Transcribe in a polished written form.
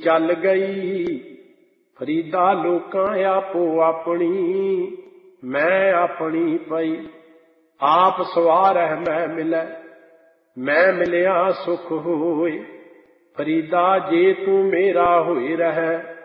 ਚੱਲ ਗਈ। ਫਰੀਦਾ ਲੋਕਾਂ ਆਪੋ ਆਪਣੀ, ਮੈਂ ਆਪਣੀ ਪਈ। ਆਪ ਸਵਾਰਹਿ ਮੈਂ ਮਿਲੈ, ਮੈਂ ਮਿਲਿਆ ਸੁਖ ਹੋਏ। ਫਰੀਦਾ ਜੇ ਤੂੰ ਮੇਰਾ ਹੋਏ ਰਹਿ,